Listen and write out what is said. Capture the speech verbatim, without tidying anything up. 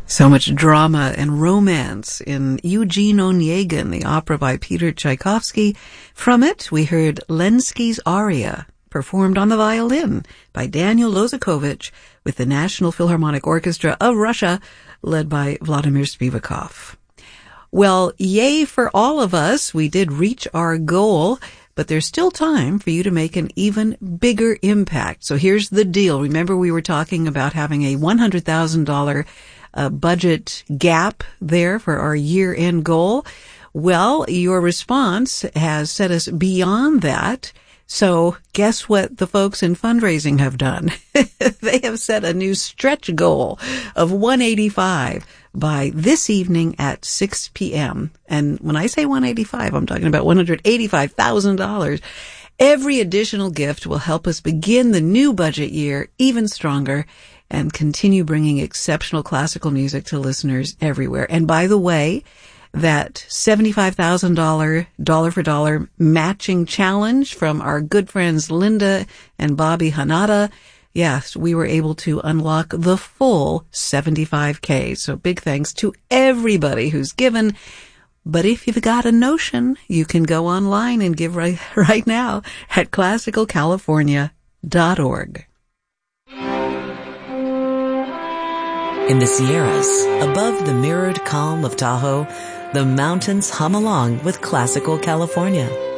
So much drama and romance in Eugene Onegin, the opera by Peter Tchaikovsky. From it, we heard Lenski's aria, performed on the violin by Daniel Lozakovich with the National Philharmonic Orchestra of Russia, led by Vladimir Spivakov. Well, yay for all of us. We did reach our goal, but there's still time for you to make an even bigger impact. So here's the deal. Remember, we were talking about having a one hundred thousand dollars uh, budget gap there for our year-end goal. Well, your response has set us beyond that. So guess what the folks in fundraising have done? They have set a new stretch goal of one hundred eighty-five by this evening at six p.m. And when I say one hundred eighty-five, I'm talking about one hundred eighty-five thousand dollars. Every additional gift will help us begin the new budget year even stronger and continue bringing exceptional classical music to listeners everywhere. And by the way, that seventy-five thousand dollars dollar for dollar matching challenge from our good friends Linda and Bobby Hanada, yes, we were able to unlock the full seventy-five K. So big thanks to everybody who's given. But if you've got a notion, you can go online and give right, right now at classical california dot org. In the Sierras, above the mirrored calm of Tahoe, the mountains hum along with classical California.